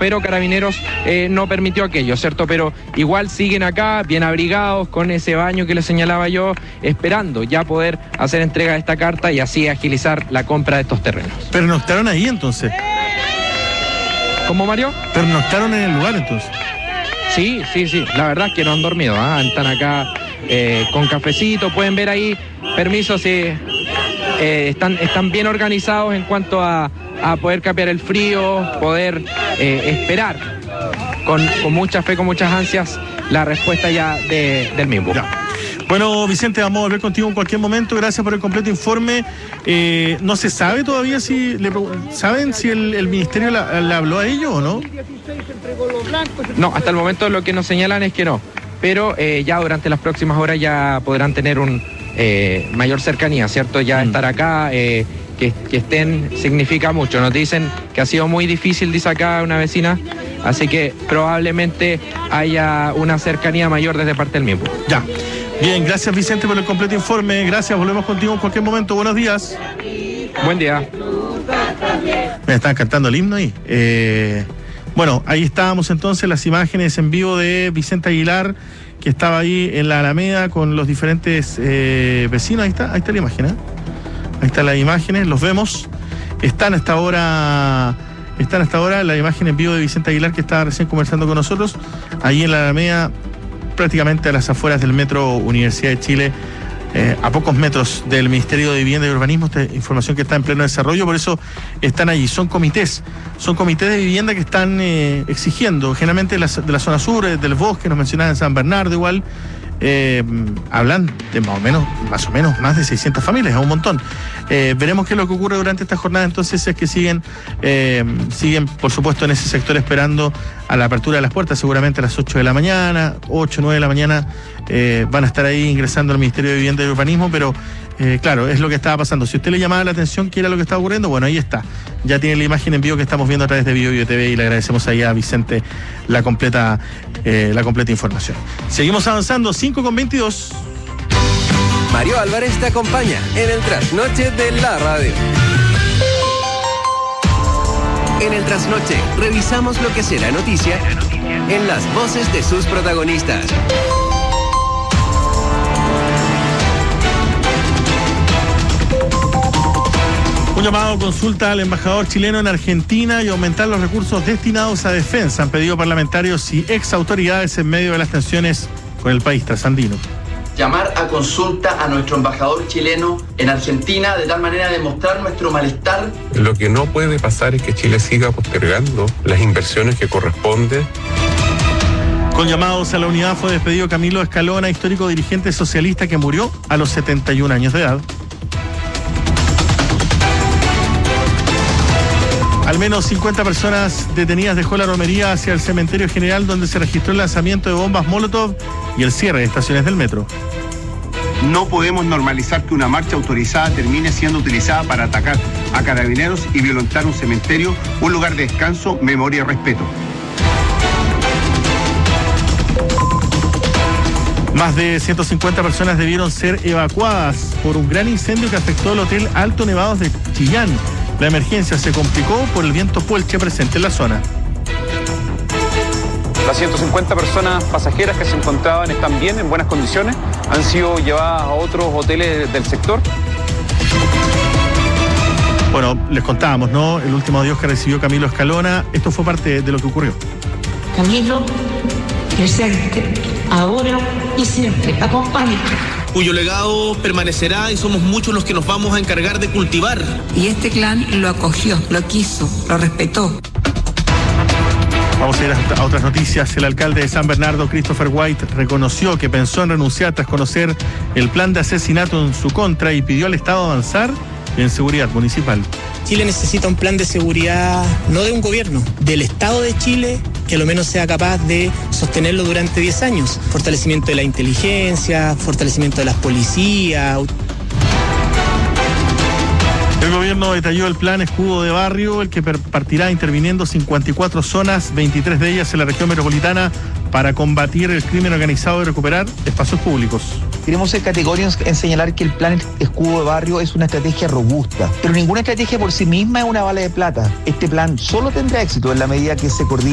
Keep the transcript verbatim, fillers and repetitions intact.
pero Carabineros eh, no permitió aquello, ¿cierto? Pero igual siguen acá, bien abrigados, con ese baño que les señalaba yo, esperando ya poder hacer entrega de esta carta y así agilizar la compra de estos terrenos. ¿Pernoctaron ahí entonces? ¿Cómo, Mario? ¿Pernoctaron en el lugar entonces? Sí, sí, sí, la verdad es que no han dormido, ¿eh? Están acá eh, con cafecito, pueden ver ahí, permiso, sí, eh, están, están bien organizados en cuanto a, a poder capear el frío, poder eh, esperar con, con mucha fe, con muchas ansias, la respuesta ya de, del mismo. Ya. Bueno, Vicente, vamos a volver contigo en cualquier momento. Gracias por el completo informe. Eh, no se sabe todavía si le, saben si el, el ministerio le la habló a ellos o no. No, hasta el momento lo que nos señalan es que no, pero eh, ya durante las próximas horas ya podrán tener un eh, mayor cercanía, ¿cierto? Ya mm. estar acá, eh, que, que estén, significa mucho. Nos dicen que ha sido muy difícil, dice acá una vecina, así que probablemente haya una cercanía mayor desde parte del mismo. Ya. Bien, gracias Vicente por el completo informe. Gracias, volvemos contigo en cualquier momento. Buenos días. Buen día. Me están cantando el himno ahí. Eh, bueno, ahí estábamos entonces, las imágenes en vivo de Vicente Aguilar, que estaba ahí en la Alameda con los diferentes eh, vecinos. Ahí está, ahí está la imagen, ¿eh? Ahí están las imágenes, los vemos. Están hasta ahora, están hasta ahora la imagen en vivo de Vicente Aguilar, que estaba recién conversando con nosotros, ahí en la Alameda, prácticamente a las afueras del Metro Universidad de Chile, eh, a pocos metros del Ministerio de Vivienda y Urbanismo. Esta información que está en pleno desarrollo, por eso están allí. Son comités, son comités de vivienda que están eh, exigiendo, generalmente de la, de la zona sur, eh, del bosque, nos mencionaban en San Bernardo igual, eh, hablan de más o menos, más o menos más de seiscientas familias, es un montón. Eh, veremos qué es lo que ocurre durante esta jornada. Entonces es que siguen, eh, siguen por supuesto en ese sector esperando a la apertura de las puertas, seguramente a las ocho de la mañana, ocho, nueve de la mañana, eh, van a estar ahí ingresando al Ministerio de Vivienda y Urbanismo, pero eh, claro, es lo que estaba pasando. Si a usted le llamaba la atención qué era lo que estaba ocurriendo, bueno, ahí está. Ya tiene la imagen en vivo que estamos viendo a través de Bio Bio T V y le agradecemos ahí a Vicente la completa, eh, la completa información. Seguimos avanzando, cinco con veintidós. Mario Álvarez te acompaña en el Trasnoche de la Radio. En el Trasnoche revisamos lo que será noticia en las voces de sus protagonistas. Un llamado consulta al embajador chileno en Argentina y aumentar los recursos destinados a defensa, han pedido parlamentarios y ex autoridades en medio de las tensiones con el país trasandino. Llamar a consulta a nuestro embajador chileno en Argentina de tal manera de mostrar nuestro malestar. Lo que no puede pasar es que Chile siga postergando las inversiones que corresponden. Con llamados a la unidad fue despedido Camilo Escalona, histórico dirigente socialista que murió a los setenta y un años de edad. Al menos cincuenta personas detenidas dejó la romería hacia el cementerio general, donde se registró el lanzamiento de bombas Molotov y el cierre de estaciones del metro. No podemos normalizar que una marcha autorizada termine siendo utilizada para atacar a carabineros y violentar un cementerio, un lugar de descanso, memoria y respeto. Más de ciento cincuenta personas debieron ser evacuadas por un gran incendio que afectó el Hotel Alto Nevados de Chillán. La emergencia se complicó por el viento puelche presente en la zona. Las ciento cincuenta personas pasajeras que se encontraban están bien, en buenas condiciones, han sido llevadas a otros hoteles del sector. Bueno, les contábamos, ¿no? El último adiós que recibió Camilo Escalona. Esto fue parte de lo que ocurrió. Camilo, presente, ahora y siempre, acompaña. Cuyo legado permanecerá y somos muchos los que nos vamos a encargar de cultivar. Y este clan lo acogió, lo quiso, lo respetó. Vamos a ir a otras noticias. El alcalde de San Bernardo, Christopher White, reconoció que pensó en renunciar tras conocer el plan de asesinato en su contra y pidió al Estado avanzar en seguridad municipal. Chile necesita un plan de seguridad, no de un gobierno, del Estado de Chile, que a lo menos sea capaz de sostenerlo durante diez años. Fortalecimiento de la inteligencia, fortalecimiento de las policías. El gobierno detalló el plan Escudo de Barrio, el que partirá interviniendo cincuenta y cuatro zonas, veintitrés de ellas en la región metropolitana, para combatir el crimen organizado y recuperar espacios públicos. Queremos ser categóricos en señalar que el plan Escudo de Barrio es una estrategia robusta, pero ninguna estrategia por sí misma es una bala de plata. Este plan solo tendrá éxito en la medida que se coordine